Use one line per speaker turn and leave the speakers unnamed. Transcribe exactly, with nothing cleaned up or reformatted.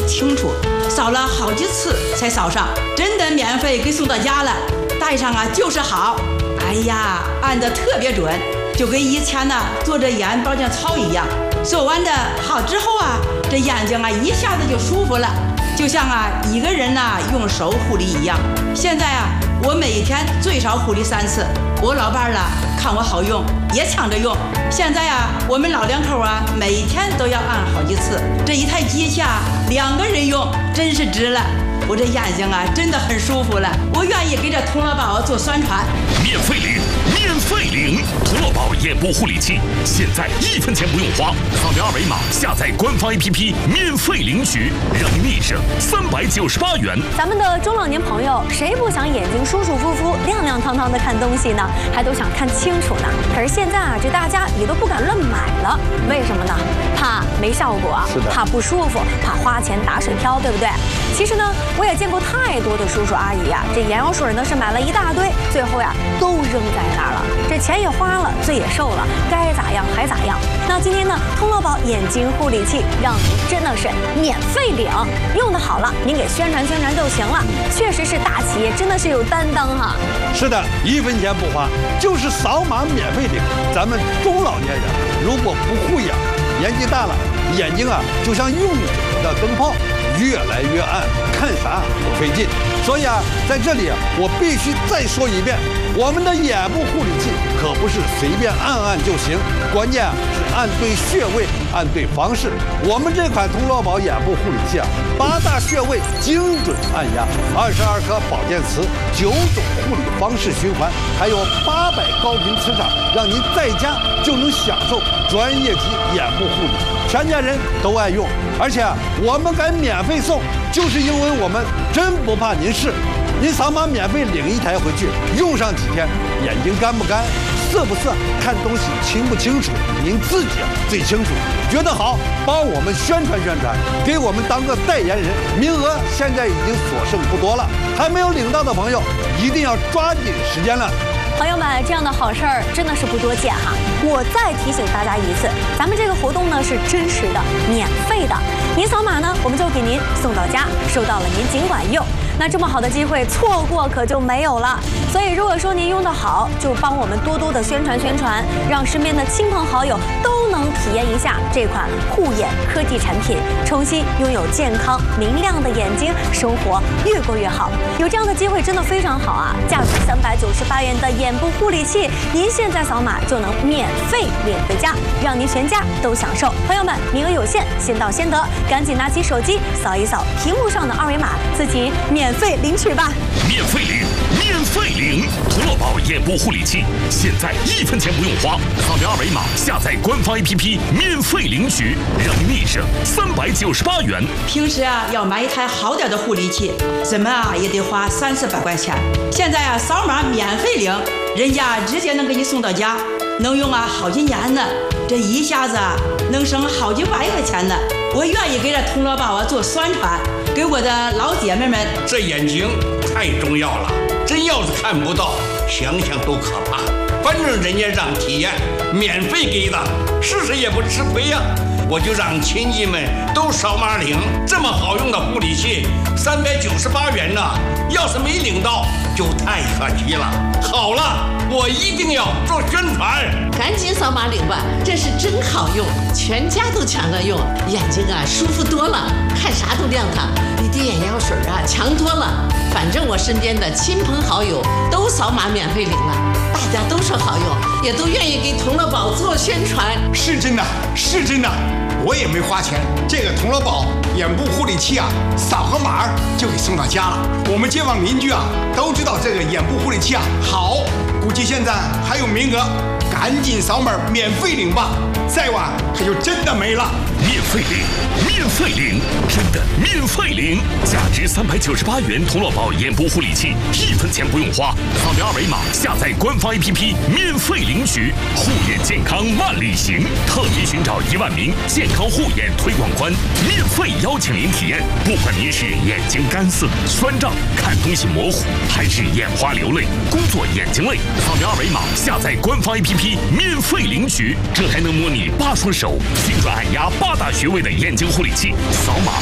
清楚，扫了好几次才扫上，真的免费给送到家了。戴上啊就是好，哎呀，按得特别准，就跟以前呢做着眼保健操一样。做完的好之后啊，这眼睛啊一下子就舒服了，就像啊一个人呐用手护理一样。现在啊，我每天最少护理三次。我老伴儿啦看我好用，也抢着用。现在啊，我们老两口啊，每天都要按好几次。这一台机器啊，两个人用真是值了。我这眼睛啊，真的很舒服了。我愿意给这童乐宝做宣传。
免费领，免费领，童乐宝眼部护理器，现在一分钱不用花，扫描二维码下载官方 A P P， 免费领取，让你立省三百九十八元。
咱们的中老年朋友，谁不想眼睛舒舒服服、亮亮堂堂的看东西呢？还都想看清楚呢。可是现在啊，这大家也都不敢乱买了，为什么呢？怕没效果，怕不舒服，怕花钱打水漂，对不对？其实呢，我也见过太多的叔叔阿姨呀、啊，这眼药水呢是买了一大堆，最后呀都扔在那儿了，这钱也花了，罪也受了，该咋样还咋样。那今天呢，童乐宝眼睛护理器让您真的是免费领，用的好了，您给宣传宣传就行了。确实是大企业，真的是有担当哈。
是的，一分钱不花，就是扫码免费领。咱们中老年人如果不护眼，年纪大了，眼睛啊就像用久的灯泡，越来越暗，看啥都费劲。所以啊，在这里啊，我必须再说一遍，我们的眼部护理器可不是随便按按就行，关键啊是按对穴位，按对方式。我们这款童乐宝眼部护理器啊，八大穴位精准按压，二十二颗保健词，九种护理方式循环，还有八百高频磁场，让您在家就能享受专业级眼部护理，全家人都爱用。而且啊，我们敢免费送，就是因为我们真不怕您试。您扫码免费领一台回去，用上几天，眼睛干不干、涩不涩、看东西清不清楚，您自己啊最清楚。觉得好，帮我们宣传宣传，给我们当个代言人。名额现在已经所剩不多了，还没有领到的朋友，一定要抓紧时间了。
朋友们，这样的好事儿真的是不多见哈！我再提醒大家一次，咱们这个活动呢是真实的、免费的。您扫码呢，我们就给您送到家，收到了您尽管用。那这么好的机会，错过可就没有了。所以，如果说您用得好，就帮我们多多的宣传宣传，让身边的亲朋好友都能体验一下这款护眼科技产品，重新拥有健康明亮的眼睛，生活越过越好。有这样的机会真的非常好啊！价值三百九十八元的眼部护理器，您现在扫码就能免费领回家，让您全家都享受。朋友们，名额有限，先到先得，赶紧拿起手机扫一扫屏幕上的二维码，自己免费领取吧。
免费领，免费领，童乐宝眼部护理器，现在一分钱不用花，扫描二维码下载官方 A P P， 免费领取，让你立省三百九十八元。
平时啊要买一台好点的护理器，怎么啊也得花三四百块钱。现在啊扫码免费领，人家直接能给你送到家，能用啊好几年呢。这一下子啊能省好几百块钱呢。我愿意给这童乐宝啊做宣传，给我的老姐妹们。
这眼睛太重要了，真要是看不到，想想都可怕。反正人家让体验，免费给的，试试也不吃亏呀。我就让亲戚们都扫码领，这么好用的护理器，三百九十八元呢，要是没领到就太可惜了。好了，我一定要做宣传，
赶紧扫码领吧，这是真好用，全家都抢着用，眼睛啊舒服多了，看啥都亮堂，比滴眼药水啊强多了。反正我身边的亲朋好友都扫码免费领了，大家都说好用，也都愿意给童乐宝做宣传。
是真的，是真的。我也没花钱，这个童乐宝眼部护理器啊，扫个码就给送到家了。我们街坊邻居啊都知道这个眼部护理器啊好，估计现在还有名额，赶紧扫码免费领吧，再晚可就真的没了。
免费领，免费领，真的免费领！价值三百九十八元童乐宝眼部护理器，一分钱不用花，扫描二维码下载官方 A P P， 免费领取。护眼健康万里行，特别寻找一万名健康护眼推广官，免费邀请您体验。不管您是眼睛干涩、酸胀、看东西模糊，还是眼花流泪、工作眼睛累，扫描二维码下载官方 A P P， 免费领取。这还能模拟八双手，精准按压八大穴位的眼睛护理器，扫码